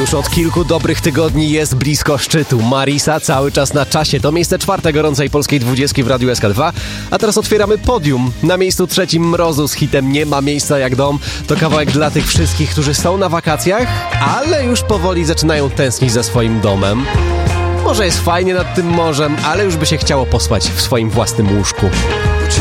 Już od kilku dobrych tygodni jest blisko szczytu. Marisa cały czas na czasie. To miejsce 4 gorącej polskiej 20 w Radiu SK2. A teraz otwieramy podium. Na miejscu 3 Mrozu z hitem Nie ma miejsca jak dom. To kawałek dla tych wszystkich, którzy są na wakacjach, ale już powoli zaczynają tęsknić za swoim domem. Może jest fajnie nad tym morzem, ale już by się chciało pospać w swoim własnym łóżku.